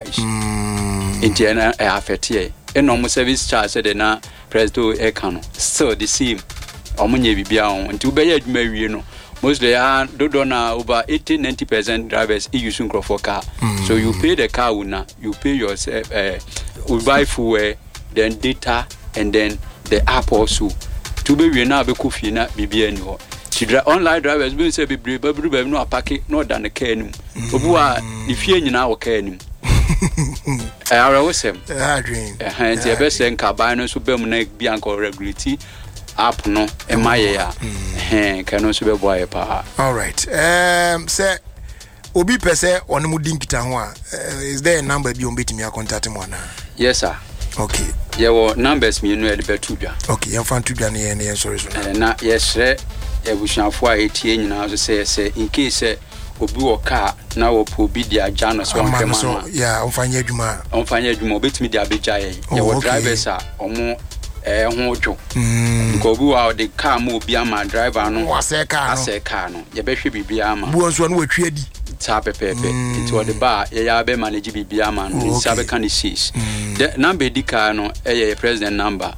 mileage. Indiana affected. And no service charge said na Presto Ekano. Still the same. Omunye bibia on to be you know. Mostly dona over 80-90% drivers using Crawford car. So you pay the car owner, you pay yourself we buy fuel, then data and then the app also. To be we now be coffee na bibia anymore. Online drivers will say be no packet not than the car nim. Obua if you na wo car nim. I was him. And the best and carbine so be na bianco regularity app no emaya can also be boy pa. All right. Say obi pese on mudin kita ho is there a number bi on betimi contact mo na? Yes sir. Okay. Yeah, well, numbers me no e be tudwa. Okay, you fan tudwa na sorry so. Na yes re e bushafo a etie nyina so say in case obi wo car na wo po bi dia jano so on kema no. Yeah, on fanya adwuma obetimi dia beja ye. Ye drivers a omo hojo because we are the car mo bia ma driver no was a car no ye be hwe bibia ma bu onso no watwe adi ta pepepe into the bar ye ya be manage bibia ma no sabe kan is the number di car no ye president number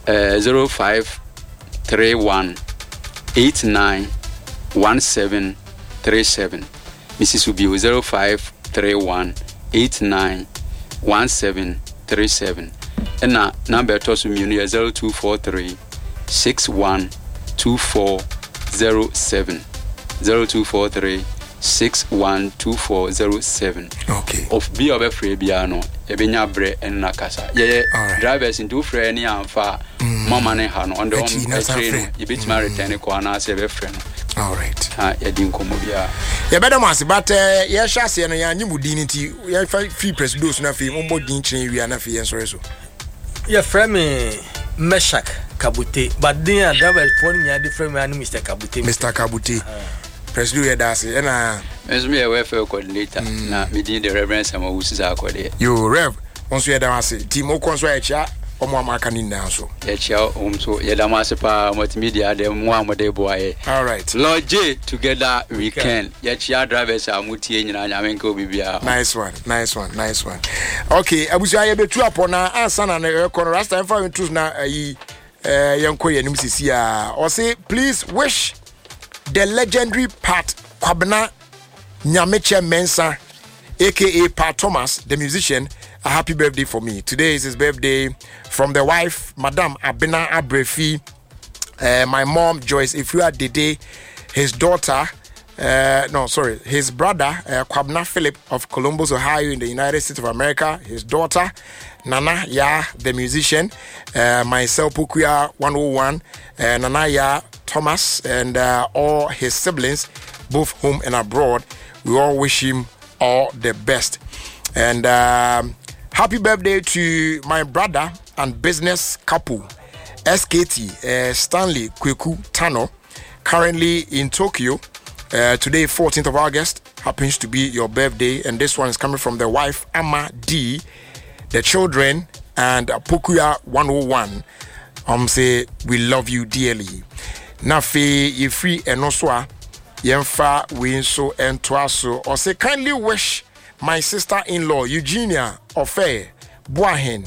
0531891737 Mrs. Ubi 0531891737 and number to me 0243 612407 0243 612407 okay of be of free biano ebenya bre en nakasa ye drivers into free any amfa mama ne ha no on the train you bit my return ko na se be free no. All right. Ya din komo bia. Ya better mas but ya hwase no ya nyimudi nti ya free press dose na fi mo din kire wi na fi en sorry so. Ya frame Meshak Kabute but then driver phone me different man Mr. Kabute. Mr. Kabute. Press do ya dance na as me a welfare coordinator na me din the reverend Samuel Wusiza akode. You rev onso ya dance team o konso ya cha omo amaka ni na so. Ya cha omso ya dance pa multimedia de mo amode boy. All right. Lord J together we can. Ya cha drivers amutie nyina nyamenka obibia. Nice one. Okay, abusu aye betu apona ansa na record rasta enfa introduce na yenko yenim sisi a. O say please wish the legendary Pat Kwabena Nyameche Mensa aka Pat Thomas the musician a happy birthday for me. Today is his birthday from the wife Madam Abena Abrefi, my mom Joyce Ifua Dede, his daughter his brother Kwabena Philip of Columbus, Ohio in the United States of America, his daughter Nana Ya the musician, myself Pukuya 101, Nana Ya Thomas and all his siblings both home and abroad. We all wish him all the best. And happy birthday to my brother and business couple SKT Stanley Kweku Tano, currently in Tokyo. Today 14th of August happens to be your birthday, and this one is coming from the wife Ama D, the children, and Pukuya 101. Say we love you dearly. Nafe ye free enoswa yemfa we so entwaso or say kindly wish my sister-in-law Eugenia Ofe Boahen,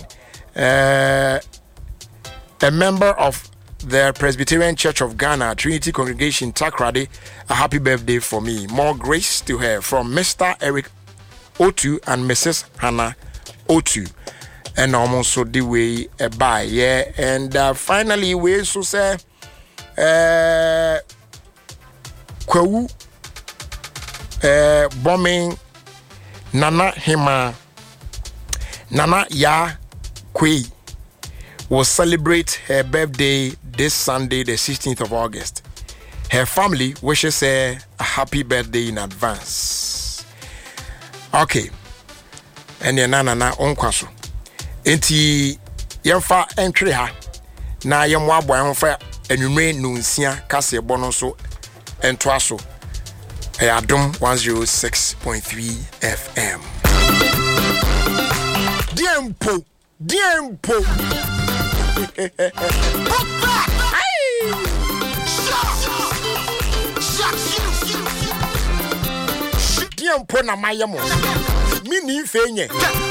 a member of the Presbyterian Church of Ghana Trinity Congregation Takrade, a happy birthday for me. More grace to her from Mr. Eric Otu and Mrs. Hannah Otu. And almost so the way a bye, yeah. And finally we so say Kwewu bombing Nana Hima Nana Ya Kwe will celebrate her birthday this Sunday, the 16th of August. Her family wishes her a happy birthday in advance. Okay. And your nana onkwaso. Enti yemfa entry ha na yemwa aboy yemfa enwumre nunsia kase bono so entwaso. Adom 106.3 FM. Diempo. Diempo. Na mayemo. Mini fenye.